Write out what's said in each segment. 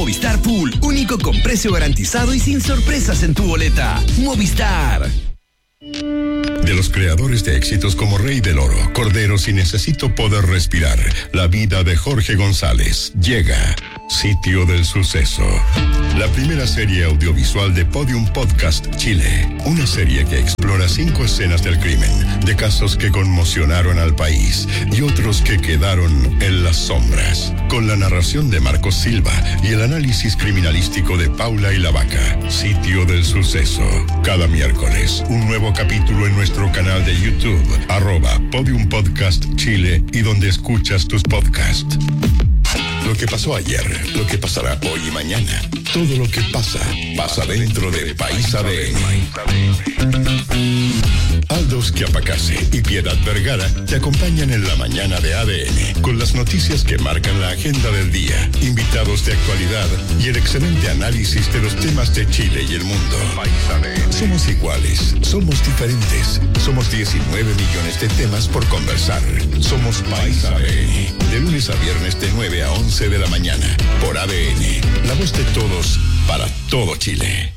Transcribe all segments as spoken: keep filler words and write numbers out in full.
Movistar Pool, único con precio garantizado y sin sorpresas en tu boleta. Movistar. De los creadores de éxitos como Rey del Oro, Corderos y Necesito Poder Respirar, la vida de Jorge González. Llega Sitio del Suceso, la primera serie audiovisual de Podium Podcast Chile. Una serie que explora cinco escenas del crimen, de casos que conmocionaron al país y otros que quedaron en las sombras. Con la narración de Marcos Silva y el análisis criminalístico de Paula y la Vaca. Sitio del Suceso. Cada miércoles, un nuevo capítulo en nuestro canal de YouTube, arroba Podium Podcast Chile y donde escuchas tus podcasts. Lo que pasó ayer, lo que pasará hoy y mañana. Todo lo que pasa, pasa dentro de País A D N. Aldos Quiapacase y Piedad Vergara te acompañan en la mañana de A D N con las noticias que marcan la agenda del día, invitados de actualidad y el excelente análisis de los temas de Chile y el mundo. País A D N. Somos iguales, somos diferentes, somos diecinueve millones de temas por conversar. Somos País A D N, de lunes a viernes de nueve a once de la mañana, por A D N, la voz de todos, para todo Chile.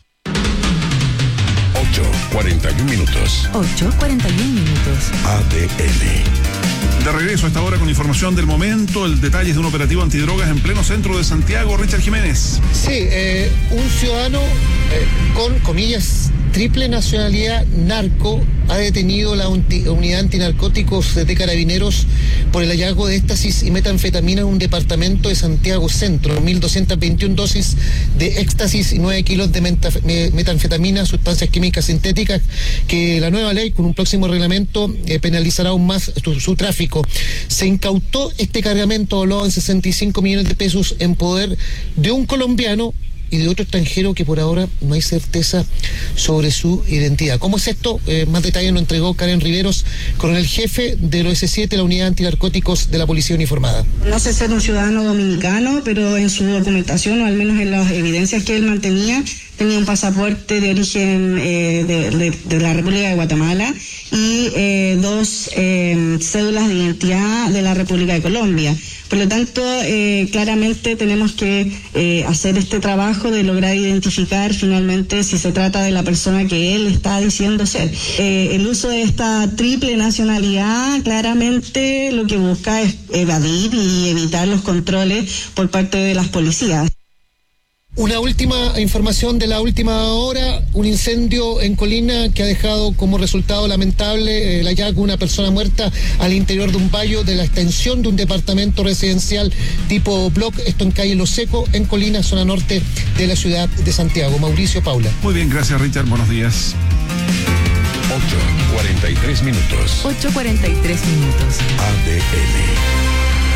ocho cuarenta y un minutos. ocho cuarenta y un minutos. A D N. De regreso a esta hora con información del momento, el detalle de un operativo antidrogas en pleno centro de Santiago. Richard Jiménez. Sí, eh, un ciudadano eh, con, comillas, triple nacionalidad narco ha detenido la unti, unidad antinarcóticos de Carabineros por el hallazgo de éxtasis y metanfetamina en un departamento de Santiago Centro. mil doscientas veintiuna dosis de éxtasis y nueve kilos de metaf, me, metanfetamina, sustancias químicas sintéticas, que la nueva ley, con un próximo reglamento, eh, penalizará aún más su, su tráfico. Se incautó este cargamento valorado en sesenta y cinco millones de pesos en poder de un colombiano y de otro extranjero que por ahora no hay certeza sobre su identidad. ¿Cómo es esto? Eh, más detalles nos entregó Karen Riveros, coronel jefe de la O S siete, la unidad antinarcóticos de la Policía Uniformada. No sé ser un ciudadano dominicano, pero en su documentación, o al menos en las evidencias que él mantenía, tenía un pasaporte de origen eh, de, de, de la República de Guatemala y eh, dos eh, cédulas de identidad de la República de Colombia. Por lo tanto, eh, claramente tenemos que eh, hacer este trabajo de lograr identificar finalmente si se trata de la persona que él está diciendo ser. Eh, el uso de esta triple nacionalidad claramente lo que busca es evadir y evitar los controles por parte de las policías. Una última información de la última hora, un incendio en Colina que ha dejado como resultado lamentable el hallazgo de una persona muerta al interior de un vallo de la extensión de un departamento residencial tipo block, esto en calle Lo Seco, en Colina, zona norte de la ciudad de Santiago. Mauricio, Paula. Muy bien, gracias Richard, buenos días. ocho cuarenta y tres minutos. ocho cuarenta y tres minutos. A D N.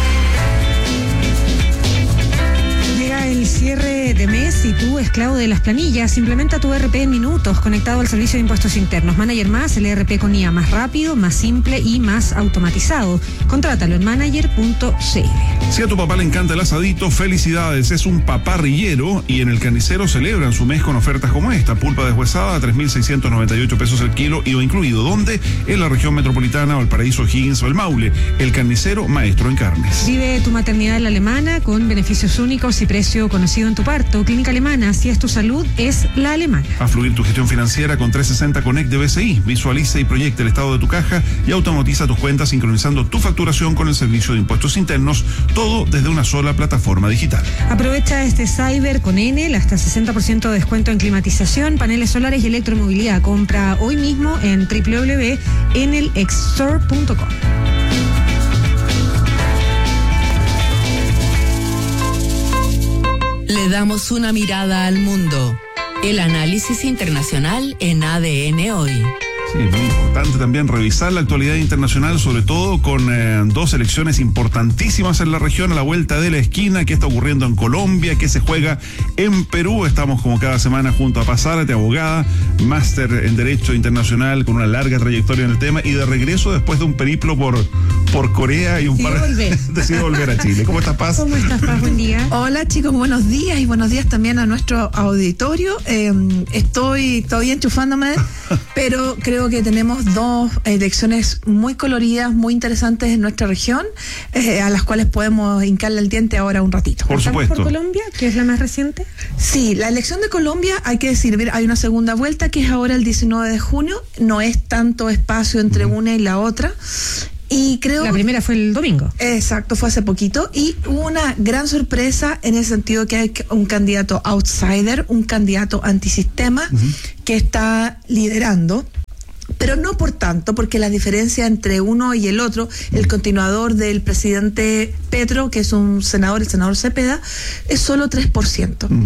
El cierre de mes y tú, esclavo de las planillas, implementa tu E R P en minutos conectado al servicio de impuestos internos. Manager Más, el E R P con I A más rápido, más simple y más automatizado. Contrátalo en manager punto c l. Si a tu papá le encanta el asadito, felicidades, es un paparrillero y en el Carnicero celebran su mes con ofertas como esta. Pulpa deshuesada a tres mil seiscientos noventa y ocho pesos el kilo, I V A incluido. ¿Dónde? En la región metropolitana, Valparaíso, Higgins o el Maule. El Carnicero, maestro en carnes. Vive tu maternidad en la Alemana con beneficios únicos y precio conocido en tu parto. Clínica Alemana, si es tu salud, es la Alemana. A fluir tu gestión financiera con trescientos sesenta Connect de B C I. Visualiza y proyecta el estado de tu caja y automatiza tus cuentas sincronizando tu facturación con el servicio de impuestos internos, todo desde una sola plataforma digital. Aprovecha este Cyber con Enel, hasta sesenta por ciento de descuento en climatización, paneles solares y electromovilidad. Compra hoy mismo en doble u doble u doble u punto enel exstore punto com. Le damos una mirada al mundo. El análisis internacional en A D N Hoy. Sí, es muy importante también revisar la actualidad internacional, sobre todo con eh, dos elecciones importantísimas en la región a la vuelta de la esquina. ¿Qué está ocurriendo en Colombia? ¿Qué se juega en Perú? Estamos como cada semana junto a Pasárate, abogada, máster en Derecho Internacional con una larga trayectoria en el tema y de regreso después de un periplo por, por Corea y un Decidió par volver. decidió volver a Chile. ¿Cómo estás, Paz? ¿Cómo estás, Paz? Buen día. Hola chicos, buenos días y buenos días también a nuestro auditorio. Eh, estoy todavía enchufándome, pero creo creo que tenemos dos elecciones muy coloridas, muy interesantes en nuestra región, eh, a las cuales podemos hincarle el diente ahora un ratito. Por supuesto. ¿Por Colombia, que es la más reciente? Sí, la elección de Colombia, hay que decir, hay una segunda vuelta que es ahora el diecinueve de junio, no es tanto espacio entre uh-huh. una y la otra. Y creo la primera fue el domingo. Exacto, fue hace poquito. Y hubo una gran sorpresa en el sentido que hay un candidato outsider, un candidato antisistema uh-huh. que está liderando. Pero no por tanto, porque la diferencia entre uno y el otro, el continuador del presidente Petro, que es un senador, el senador Cepeda, es solo tres por ciento. Mm.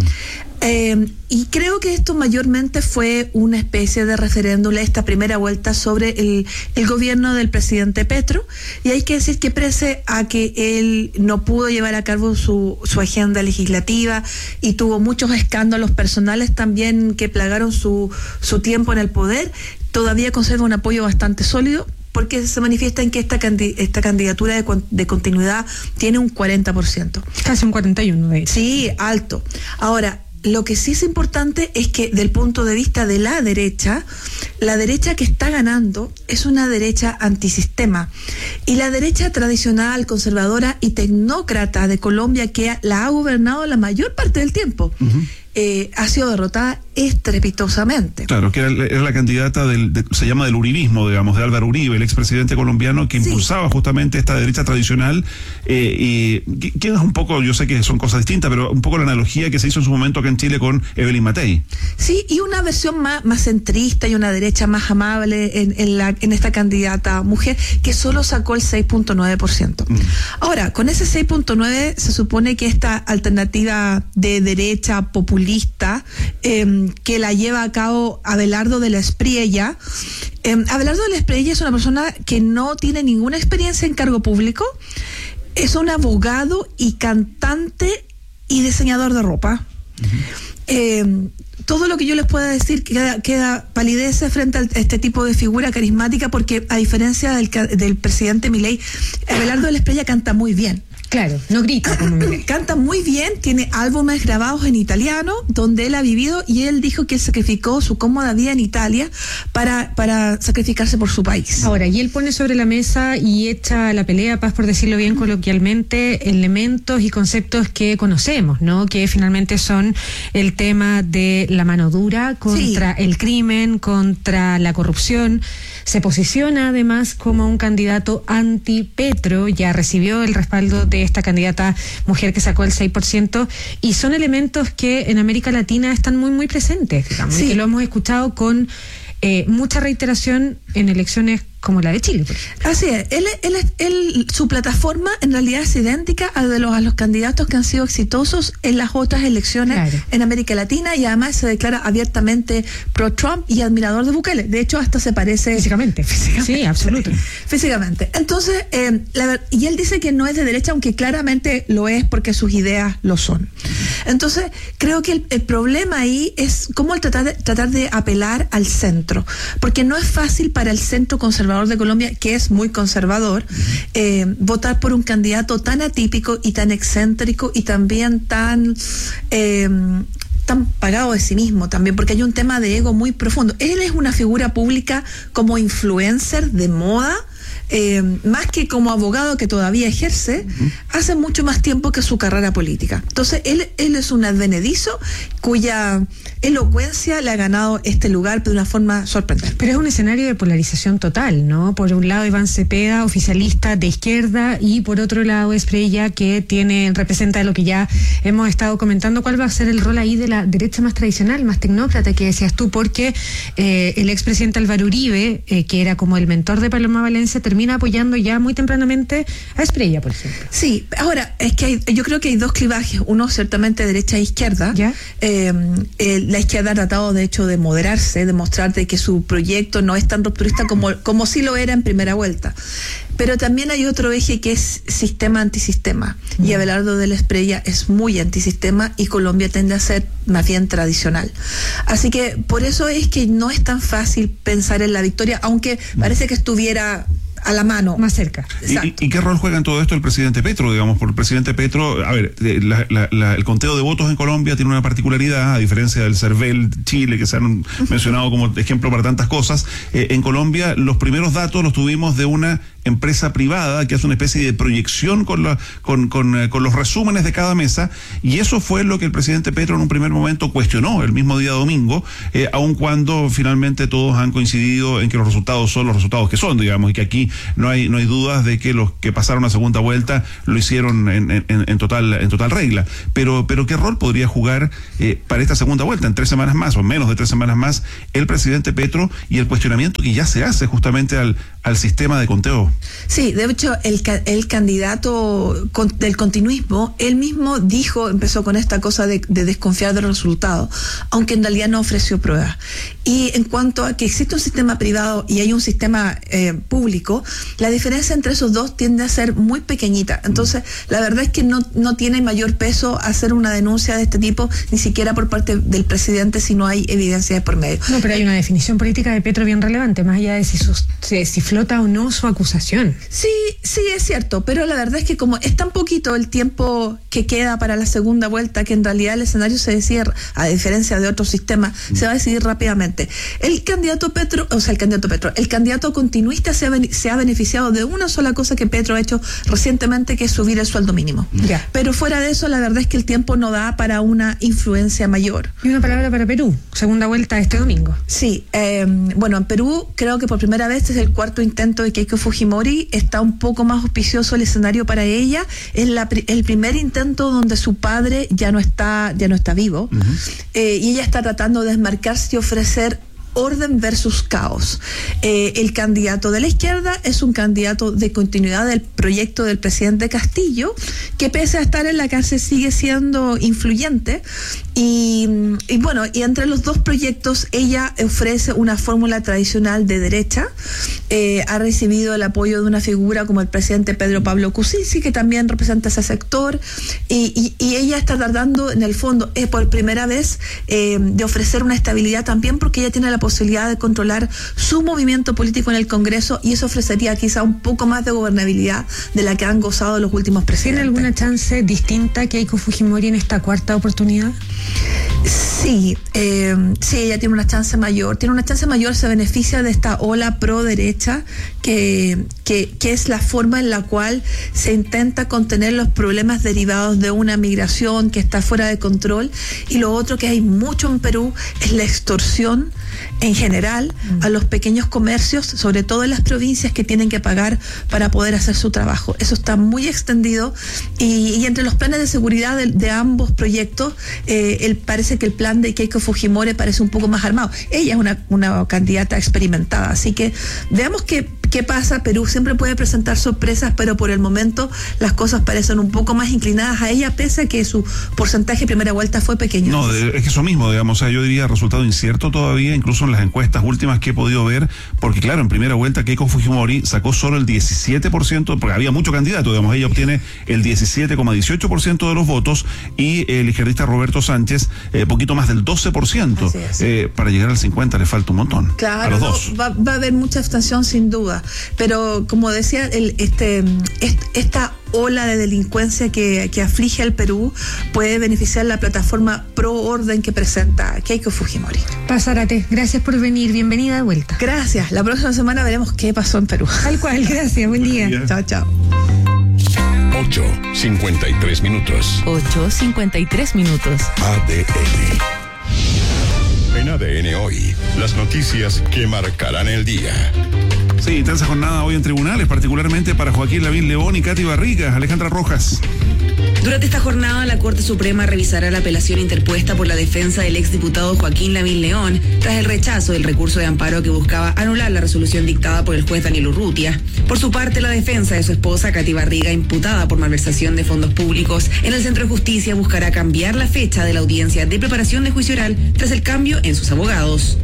Eh, y creo que esto mayormente fue una especie de referéndum, esta primera vuelta sobre el, el gobierno del presidente Petro, y hay que decir que pese a que él no pudo llevar a cabo su, su agenda legislativa y tuvo muchos escándalos personales también que plagaron su, su tiempo en el poder, todavía conserva un apoyo bastante sólido, porque se manifiesta en que esta, candi- esta candidatura de, de continuidad tiene un cuarenta por ciento. Casi un cuarenta y uno por ciento. Sí, alto. Ahora, lo que sí es importante es que del punto de vista de la derecha, la derecha que está ganando es una derecha antisistema. Y la derecha tradicional, conservadora y tecnócrata de Colombia, que la ha gobernado la mayor parte del tiempo, uh-huh. eh, ha sido derrotada estrepitosamente. Claro, que era, era la candidata del, de, se llama del uribismo, digamos, de Álvaro Uribe, el expresidente colombiano que sí. impulsaba justamente esta derecha tradicional, eh, y que, que es un poco, yo sé que son cosas distintas, pero un poco la analogía que se hizo en su momento acá en Chile con Evelyn Matei. Sí, y una versión más, más centrista y una derecha más amable en, en, la, en esta candidata mujer, que solo sacó el seis punto nueve por ciento. Mm. Ahora, con ese seis punto nueve se supone que esta alternativa de derecha populista, eh, que la lleva a cabo Abelardo de la Espriella. Eh, Abelardo de la Espriella es una persona que no tiene ninguna experiencia en cargo público, es un abogado y cantante y diseñador de ropa. Uh-huh. Eh, todo lo que yo les pueda decir queda, queda palidece frente a este tipo de figura carismática, porque a diferencia del, del presidente Milei, Abelardo de la Espriella canta muy bien. Claro, no grita como Milei. Canta muy bien, tiene álbumes grabados en italiano, donde él ha vivido, y él dijo que él sacrificó su cómoda vida en Italia para, para sacrificarse por su país. Ahora, y él pone sobre la mesa y echa la pelea, Paz, por decirlo bien coloquialmente, elementos y conceptos que conocemos, ¿no? Que finalmente son el tema de la mano dura contra sí. el crimen, contra la corrupción. Se posiciona además como un candidato anti-Petro, ya recibió el respaldo de esta candidata mujer que sacó el seis por ciento, y son elementos que en América Latina están muy, muy presentes, digamos, sí. y que lo hemos escuchado con eh, mucha reiteración en elecciones como la de Chile. Así es, él, él, él, su plataforma en realidad es idéntica a de los, a los candidatos que han sido exitosos en las otras elecciones claro. en América Latina, y además se declara abiertamente pro-Trump y admirador de Bukele. De hecho, hasta se parece... Físicamente. Físicamente. Sí, absoluto. Físicamente. Entonces, eh, la, y él dice que no es de derecha, aunque claramente lo es porque sus ideas lo son. Entonces, creo que el, el problema ahí es cómo el tratar de, tratar de apelar al centro, porque no es fácil para el centro conservador de Colombia, que es muy conservador, eh, votar por un candidato tan atípico y tan excéntrico y también tan eh, tan pagado de sí mismo también, porque hay un tema de ego muy profundo. Él es una figura pública como influencer de moda, eh, más que como abogado que todavía ejerce, uh-huh. hace mucho más tiempo que su carrera política. Entonces, él, él es un advenedizo cuya elocuencia le ha ganado este lugar de una forma sorprendente. Pero es un escenario de polarización total, ¿no? Por un lado, Iván Cepeda, oficialista de izquierda, y por otro lado, Espriella, que tiene, representa lo que ya hemos estado comentando. ¿Cuál va a ser el rol ahí de la derecha más tradicional, más tecnócrata, que decías tú? Porque eh, el expresidente Álvaro Uribe, eh, que era como el mentor de Paloma Valencia, termina apoyando ya muy tempranamente a Espriella, por ejemplo. Sí, ahora, es que hay, yo creo que hay dos clivajes, uno ciertamente derecha e izquierda. ¿Ya? Eh, eh, la izquierda ha tratado, de hecho, de moderarse, de mostrar de que su proyecto no es tan rupturista como, como sí lo era en primera vuelta. Pero también hay otro eje que es sistema antisistema, mm. y Abelardo de la Espriella es muy antisistema, y Colombia tiende a ser más bien tradicional. Así que por eso es que no es tan fácil pensar en la victoria, aunque mm. parece que estuviera a la mano. Más cerca. ¿Y, ¿Y qué rol juega en todo esto el presidente Petro, digamos? Porque el presidente Petro, a ver, la, la, la, el conteo de votos en Colombia tiene una particularidad, a diferencia del CERVEL Chile, que se han mencionado como ejemplo para tantas cosas. Eh, en Colombia los primeros datos los tuvimos de una empresa privada que hace una especie de proyección con, la, con, con, eh, con los resúmenes de cada mesa, y eso fue lo que el presidente Petro en un primer momento cuestionó el mismo día domingo, eh, aun cuando finalmente todos han coincidido en que los resultados son los resultados que son, digamos, y que aquí no hay no hay dudas de que los que pasaron a segunda vuelta lo hicieron en, en, en total en total regla. Pero pero ¿qué rol podría jugar eh, para esta segunda vuelta, en tres semanas más o menos de tres semanas más, el presidente Petro y el cuestionamiento que ya se hace justamente al, al sistema de conteo? Sí, de hecho, el, el candidato con, del continuismo, él mismo dijo, empezó con esta cosa de, de desconfiar de los resultados, aunque en realidad no ofreció pruebas. Y en cuanto a que existe un sistema privado y hay un sistema eh, público, la diferencia entre esos dos tiende a ser muy pequeñita. Entonces, la verdad es que no, no tiene mayor peso hacer una denuncia de este tipo, ni siquiera por parte del presidente, si no hay evidencia de por medio. No, pero hay una definición política de Petro bien relevante, más allá de si, sus, si, si flota o no su acusación. Sí, sí, es cierto, pero la verdad es que como es tan poquito el tiempo que queda para la segunda vuelta, que en realidad el escenario se decide, a diferencia de otros sistemas, mm. se va a decidir rápidamente. El candidato Petro, o sea, el candidato Petro, el candidato continuista se ha, se ha beneficiado de una sola cosa que Petro ha hecho recientemente, que es subir el sueldo mínimo. Ya. Pero fuera de eso, la verdad es que el tiempo no da para una influencia mayor. Y una palabra para Perú, segunda vuelta este domingo. Sí, eh, bueno, en Perú creo que por primera vez es el cuarto intento de Keiko Fujimori. Está un poco más auspicioso el escenario para ella. Es la, el primer intento donde su padre ya no está, ya no está vivo, uh-huh. eh, y ella está tratando de desmarcarse y ofrecer orden versus caos. Eh, el candidato de la izquierda es un candidato de continuidad del proyecto del presidente Castillo, que pese a estar en la cárcel sigue siendo influyente. Y, y bueno, y entre los dos proyectos ella ofrece una fórmula tradicional de derecha. Eh, ha recibido el apoyo de una figura como el presidente Pedro Pablo Kuczynski, que también representa ese sector, y, y, y ella está tratando, en el fondo, eh, por primera vez, eh, de ofrecer una estabilidad también, porque ella tiene la posibilidad de controlar su movimiento político en el Congreso, y eso ofrecería quizá un poco más de gobernabilidad de la que han gozado los últimos presidentes. ¿Tiene alguna chance distinta Keiko Fujimori en esta cuarta oportunidad? Sí, eh, sí, ella tiene una chance mayor, tiene una chance mayor, se beneficia de esta ola pro derecha, que, que, que es la forma en la cual se intenta contener los problemas derivados de una migración que está fuera de control, y lo otro que hay mucho en Perú es la extorsión en general a los pequeños comercios, sobre todo en las provincias, que tienen que pagar para poder hacer su trabajo. Eso está muy extendido, y, y entre los planes de seguridad de, de ambos proyectos, eh, el, parece que el plan de Keiko Fujimori parece un poco más armado. Ella es una, una candidata experimentada, así que veamos qué, qué pasa. Perú siempre puede presentar sorpresas, pero por el momento las cosas parecen un poco más inclinadas a ella, pese a que su porcentaje de primera vuelta fue pequeño. No, es que eso mismo, digamos, o sea, yo diría resultado incierto todavía, incluso en las encuestas últimas que he podido ver, porque claro, en primera vuelta Keiko Fujimori sacó solo el diecisiete por ciento, porque había mucho candidato, digamos, ella obtiene el diecisiete coma dieciocho por ciento de los votos, y el izquierdista Roberto Sánchez, eh, poquito más del doce por ciento. Eh, para llegar al cincuenta le falta un montón. Claro, a los dos. No, va, va a haber mucha abstención sin duda, pero como decía, el, este, este esta ola de delincuencia que, que aflige al Perú puede beneficiar la plataforma pro orden que presenta Keiko Fujimori. Pásarate, gracias por venir, bienvenida de vuelta. Gracias, la próxima semana veremos qué pasó en Perú. Tal cual, gracias, buen día. Chao, chao. ocho cincuenta y tres minutos. ocho cincuenta y tres minutos. A D N. En A D N Hoy, las noticias que marcarán el día. Sí, intensa jornada hoy en tribunales, particularmente para Joaquín Lavín León y Katy Barriga. Alejandra Rojas. Durante esta jornada, la Corte Suprema revisará la apelación interpuesta por la defensa del exdiputado Joaquín Lavín León tras el rechazo del recurso de amparo que buscaba anular la resolución dictada por el juez Daniel Urrutia. Por su parte, la defensa de su esposa Katy Barriga, imputada por malversación de fondos públicos en el Centro de Justicia, buscará cambiar la fecha de la audiencia de preparación de juicio oral tras el cambio en sus abogados.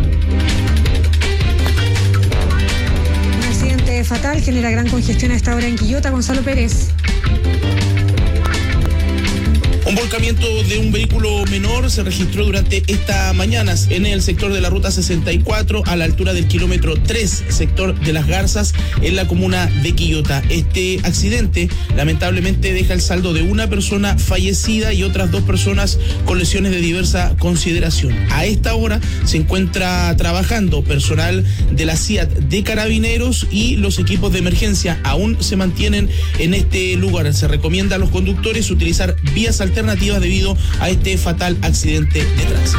Un accidente fatal genera gran congestión a esta hora en Quillota. Gonzalo Pérez. Un volcán volcamiento de un vehículo menor se registró durante esta mañana en el sector de la ruta sesenta y cuatro a la altura del kilómetro tres, sector de Las Garzas, en la comuna de Quillota. Este accidente lamentablemente deja el saldo de una persona fallecida y otras dos personas con lesiones de diversa consideración. A esta hora se encuentra trabajando personal de la C I A T de Carabineros y los equipos de emergencia aún se mantienen en este lugar. Se recomienda a los conductores utilizar vías alternativas debido a este fatal accidente de tránsito.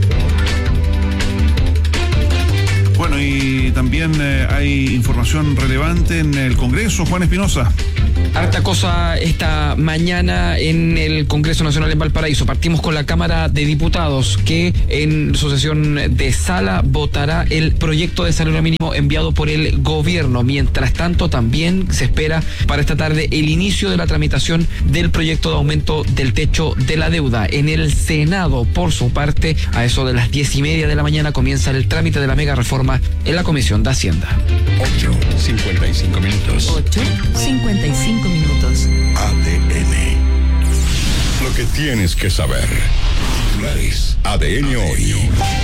Bueno, y también eh, hay información relevante en el Congreso. Juan Espinosa. Harta cosa esta mañana en el Congreso Nacional en Valparaíso. Partimos con la Cámara de Diputados, que en su sesión de sala votará el proyecto de salario mínimo enviado por el gobierno. Mientras tanto, también se espera para esta tarde el inicio de la tramitación del proyecto de aumento del techo de la deuda. En el Senado, por su parte, a eso de las diez y media de la mañana comienza el trámite de la mega reforma en la Comisión de Hacienda. ocho cincuenta y cinco minutos. ocho cincuenta y cinco minutos. A D N. Lo que tienes que saber. Titulares. A D N hoy.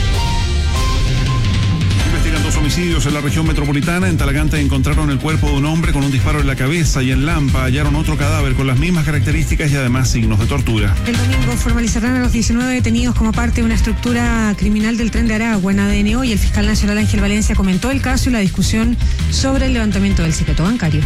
Investigan dos homicidios en la región metropolitana. En Talaganta encontraron el cuerpo de un hombre con un disparo en la cabeza y en Lampa hallaron otro cadáver con las mismas características y además signos de tortura. El domingo formalizarán a los diecinueve detenidos como parte de una estructura criminal del Tren de Aragua. En A D N hoy, el fiscal nacional Ángel Valencia comentó el caso y la discusión sobre el levantamiento del secreto bancario.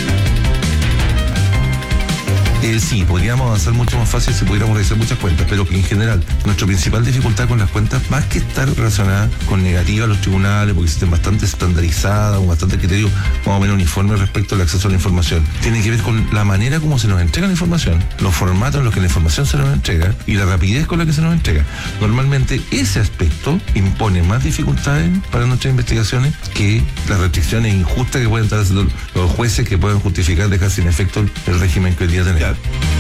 Eh, sí, podríamos avanzar mucho más fácil si pudiéramos realizar muchas cuentas, pero en general, nuestra principal dificultad con las cuentas, más que estar relacionada con negativa a los tribunales, porque existen bastante estandarizadas o bastante criterio más o menos uniforme respecto al acceso a la información, tiene que ver con la manera como se nos entrega la información, los formatos en los que la información se nos entrega y la rapidez con la que se nos entrega. Normalmente ese aspecto impone más dificultades para nuestras investigaciones que las restricciones injustas que pueden estar haciendo los jueces que pueden justificar dejar sin efecto el régimen que hoy día tenemos.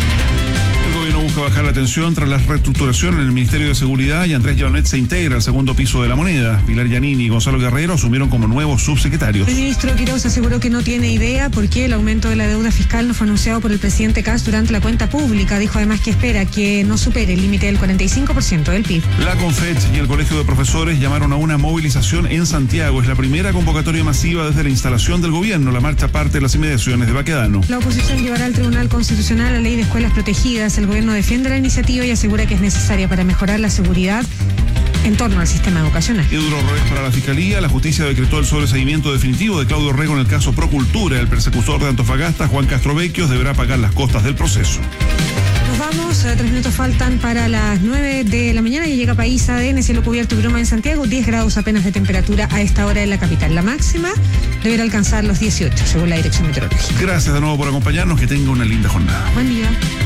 El gobierno busca bajar la tensión tras la reestructuración en el Ministerio de Seguridad y Andrés Llanet se integra al segundo piso de la moneda. Pilar Giannini y Gonzalo Guerrero asumieron como nuevos subsecretarios. El ministro Quiroz aseguró que no tiene idea por qué el aumento de la deuda fiscal no fue anunciado por el presidente Kast durante la cuenta pública. Dijo además que espera que no supere el límite del cuarenta y cinco por ciento del P I B. La CONFECH y el Colegio de Profesores llamaron a una movilización en Santiago. Es la primera convocatoria masiva desde la instalación del gobierno. La marcha parte de las inmediaciones de Baquedano. La oposición llevará al Tribunal Constitucional la ley de escuelas protegidas. El gobierno defiende la iniciativa y asegura que es necesaria para mejorar la seguridad en torno al sistema educacional. Y duro revés para la Fiscalía. La justicia decretó el sobreseimiento definitivo de Claudio Rego en el caso Procultura. El persecutor de Antofagasta, Juan Castrovecchios, deberá pagar las costas del proceso. Nos vamos, eh, tres minutos faltan para las nueve de la mañana y llega País A D N, cielo cubierto y bruma en Santiago, diez grados apenas de temperatura a esta hora en la capital. La máxima deberá alcanzar los dieciocho, según la dirección meteorológica. Gracias de nuevo por acompañarnos, que tenga una linda jornada. Buen día.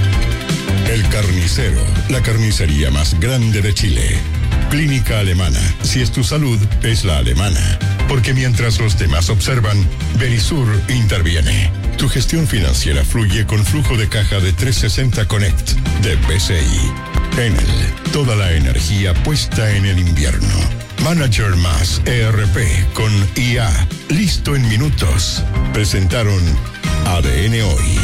El Carnicero, la carnicería más grande de Chile. Clínica Alemana. Si es tu salud, es la alemana. Porque mientras los demás observan, Verisur interviene. Tu gestión financiera fluye con flujo de caja de trescientos sesenta Connect de B C I. Enel, toda la energía puesta en el invierno. Manager más E R P con I A. Listo en minutos. Presentaron A D N Hoy.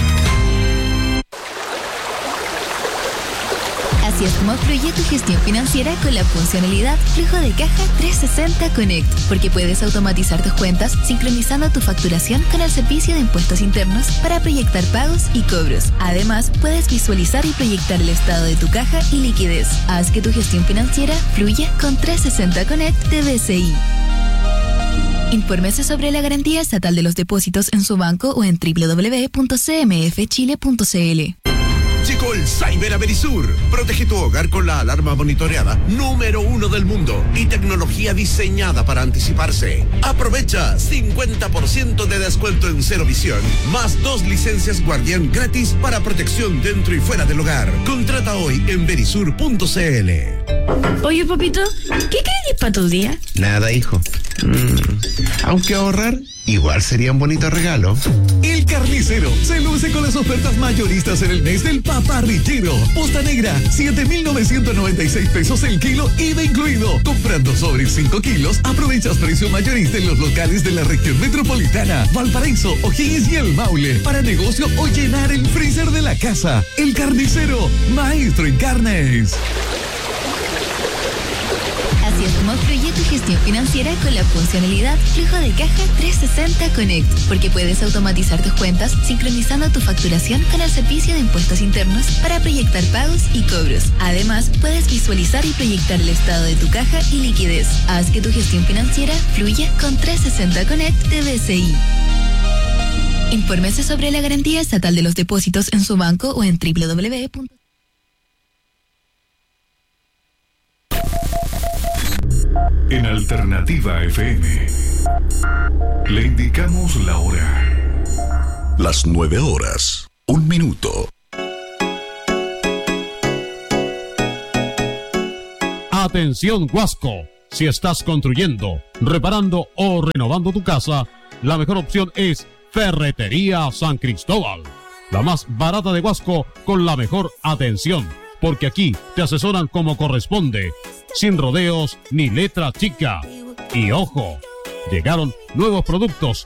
Así es como fluye tu gestión financiera con la funcionalidad Flujo de Caja trescientos sesenta Connect, porque puedes automatizar tus cuentas sincronizando tu facturación con el servicio de impuestos internos para proyectar pagos y cobros. Además, puedes visualizar y proyectar el estado de tu caja y liquidez. Haz que tu gestión financiera fluya con trescientos sesenta Connect de B C I. Infórmese sobre la garantía estatal de los depósitos en su banco o en doble u doble u doble u punto c m f chile punto c l. Llegó el Cyber a Verisur. Protege tu hogar con la alarma monitoreada número uno del mundo y tecnología diseñada para anticiparse. Aprovecha cincuenta por ciento de descuento en Cero Visión, más dos licencias Guardián gratis para protección dentro y fuera del hogar. Contrata hoy en verisur punto c l. Oye, papito, ¿qué querés para tu día? Nada, hijo. Mm, aunque ahorrar igual sería un bonito regalo. El El Carnicero se luce con las ofertas mayoristas en el mes del paparrillero. Posta negra, siete mil novecientos noventa y seis pesos el kilo, I V A incluido. Comprando sobre cinco kilos, aprovechas precio mayorista en los locales de la región metropolitana, Valparaíso, O'Higgins y El Maule. Para negocio o llenar el freezer de la casa. El Carnicero, maestro en carnes. Así es como fluye tu gestión financiera con la funcionalidad Flujo de Caja trescientos sesenta Connect, porque puedes automatizar tus cuentas sincronizando tu facturación con el servicio de impuestos internos para proyectar pagos y cobros. Además, puedes visualizar y proyectar el estado de tu caja y liquidez. Haz que tu gestión financiera fluya con trescientos sesenta Connect de B C I. Infórmese sobre la garantía estatal de los depósitos en su banco o en doble u doble u doble u punto En Alternativa F M le indicamos la hora. Las nueve horas, un minuto. Atención Huasco, si estás construyendo, reparando o renovando tu casa, la mejor opción es Ferretería San Cristóbal, la más barata de Huasco con la mejor atención, porque aquí te asesoran como corresponde, sin rodeos ni letra chica. Y ojo, llegaron nuevos productos